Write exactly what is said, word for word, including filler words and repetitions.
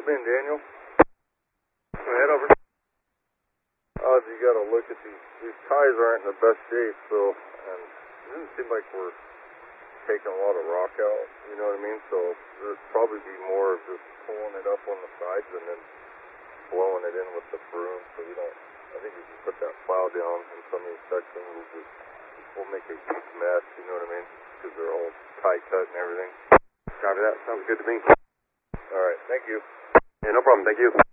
Come in, Daniel. Head over. Uh, you got to look at these. These ties aren't in the best shape, so and it doesn't seem like we're taking a lot of rock out. You know what I mean? So there'd probably be more of just pulling it up on the sides and then blowing it in with the broom, so we don't. I think if you put that plow down in some of these sections, we'll just we'll make a huge mess. You know what I mean? Because they're all tie cut and everything. Copy that. Sounds good to me. All right. Thank you. Yeah, no problem. Thank you.